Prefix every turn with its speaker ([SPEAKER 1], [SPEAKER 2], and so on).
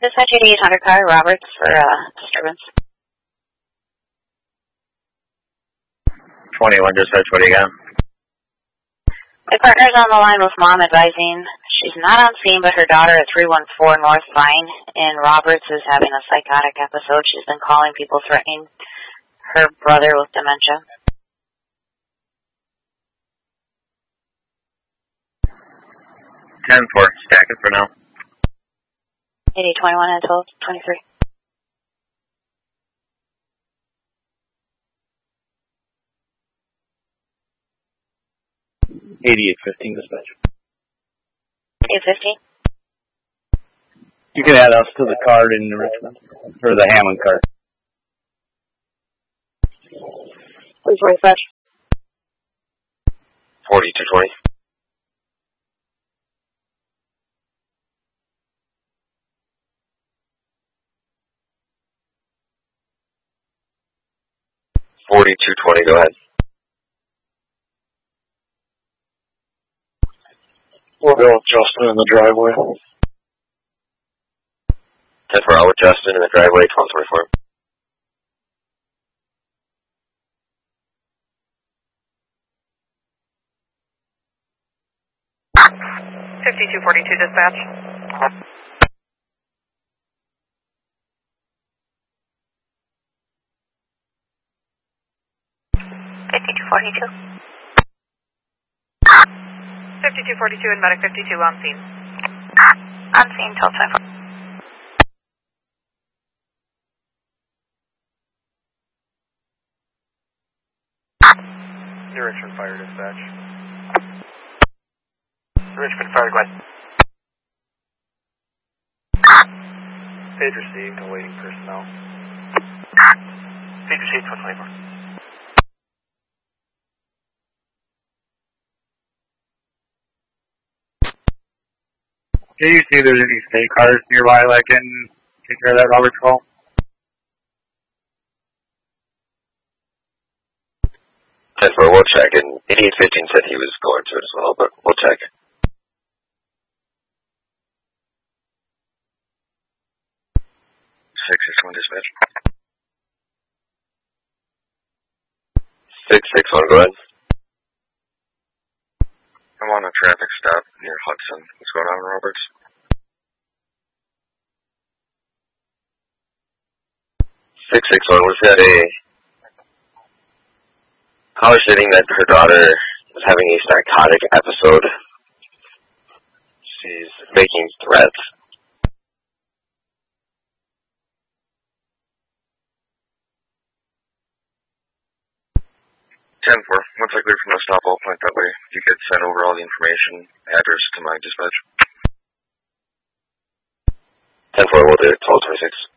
[SPEAKER 1] Dispatch 8800 car, Roberts for disturbance.
[SPEAKER 2] 21, dispatch, what do you got?
[SPEAKER 1] My partner's on the line with mom advising she's not on scene, but her daughter at 314 North Vine in Roberts is having a psychotic episode. She's been calling people threatening her brother with dementia.
[SPEAKER 2] 10-4, stack it for now.
[SPEAKER 1] 8821 and 1223.
[SPEAKER 3] 8815 dispatch.
[SPEAKER 1] 815.
[SPEAKER 3] You can add us to the card in Richmond, or the Hammond card.
[SPEAKER 1] Please refresh.
[SPEAKER 2] 4220. Go ahead.
[SPEAKER 4] We'll go with Justin in the driveway.
[SPEAKER 2] 10-4, out with Justin in the driveway, 1224.
[SPEAKER 5] $5242 dispatch. $5242 and medic 52 on scene.
[SPEAKER 1] On scene, 1224.
[SPEAKER 4] Richmond Fire Dispatch.
[SPEAKER 2] Richmond Fire, go ahead.
[SPEAKER 4] Page received, awaiting personnel.
[SPEAKER 2] Page received, 1224.
[SPEAKER 3] Can you see if there's any state cars nearby that can take care of that Roberts call?
[SPEAKER 2] 10-4, we'll check, and 8815 said he was going to it as well, but we'll check. 661 dispatch. 661, go ahead.
[SPEAKER 4] I'm on a traffic stop near Hudson. What's going on, Roberts?
[SPEAKER 2] 661, was that a caller stating that her daughter was having a psychotic episode? She's making threats.
[SPEAKER 4] 10-4. Once I clear from the stop, I'll point that way. You could send over all the information, address to my dispatch.
[SPEAKER 2] 10-4, we'll do it, 1226.